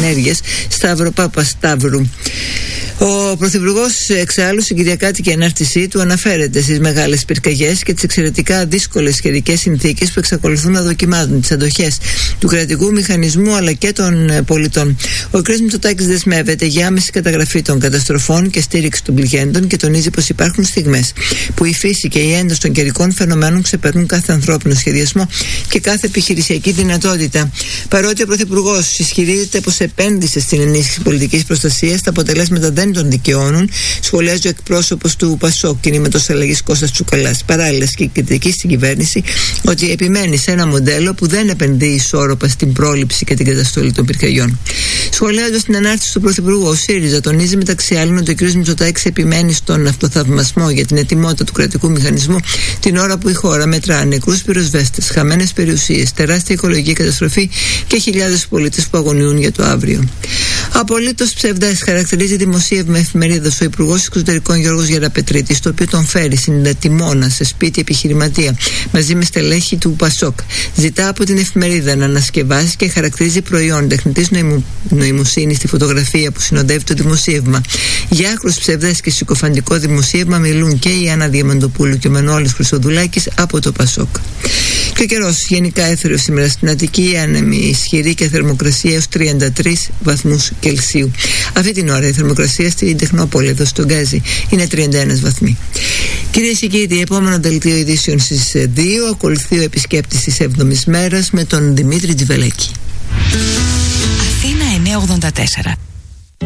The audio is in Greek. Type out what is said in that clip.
ενέργειας Σταύρο Παπασταύρου. Ο Πρωθυπουργός εξάλλου στην Κυριακάτικη ανάρτησή του αναφέρεται στις μεγάλες πυρκαγιές και τις εξαιρετικά δύσκολες καιρικές συνθήκες που εξακολουθούν να δοκιμάζουν τις αντοχές του κρατικού μηχανισμού αλλά και των πολιτών. Ο κ. Μητσοτάκης δεσμεύεται για άμεση καταγραφή των καταστροφών και στήριξη των πληγέντων και τονίζει πως υπάρχουν στιγμές που η φύση και η ένταση των καιρικών φαινομένων ξεπερνούν κάθε ανθρώπινο σχεδιασμό και κάθε επιχειρησιακή δυνατότητα. Παρότι ο Πρωθυπουργός ισχυρίζεται πως επένδυσε στην ενίσχυση πολιτικής προστασίας, τα αποτελέσματα δεν τον δικαιώνουν, σχολιάζει ο εκπρόσωπος του ΠΑΣΟΚ Κινήματος Αλλαγής Κώστας Τσουκαλάς. Παράλληλα, και κριτική στην κυβέρνηση ότι επιμένει σε ένα μοντέλο που δεν επενδύει ισόρροπα στην πρόληψη και την καταστολή των πυρκαγιών. Σχολιάζοντας την ανάρτηση του Πρωθυπουργού, ο ΣΥΡΙΖΑ τονίζει μεταξύ άλλων ότι ο κ. Μητσοτάκης επιμένει στον αυτοθαυμασμό για την ετοιμότητα του κρατικού μηχανισμού την ώρα που η χώρα μετρά νεκρούς πυροσβέστες, χαμένες περιουσίες, τεράστια οικολογική καταστροφή και χιλιάδες πολίτες που αγωνιούν για το αύριο. Απολύτως ψευδές χαρακτηρίζει δημοσίευμα εφημερίδας ο Υπουργός Εξωτερικών Γιώργος Γεραπετρίτης, το οποίο τον φέρει συνδετημόνα σε σπίτι επιχειρηματία μαζί με στελέχη του ΠΑΣΟΚ. Ζητά από την εφημερίδα να ανασκευάσει και χαρακτηρίζει προϊόν τεχνητής νοημοσύνης στη φωτογραφία που συνοδεύει το δημοσίευμα. Για άκρους ψευδές και συκοφαντικό δημοσίευμα μιλούν και η Άννα Διαμαντοπούλου και ο Μανώλης Χρυσοδουλάκης από το ΠΑΣΟΚ. Και ο καιρός γενικά έθριος σήμερα στην Αττική, άνεμη ισχυρή και θερμοκρασία έως 33 βαθμούς Κελσίου. Αυτή την ώρα η θερμοκρασία στην Τεχνόπολη, εδώ στον Γκάζι, είναι 31 βαθμοί. Κυρίες και κύριοι, επόμενο δελτίο ειδήσεων στις 2. Ακολουθεί ο επισκέπτης της 7ης μέρας με τον Δημήτρη Τζιβελέκη. Αθήνα 984.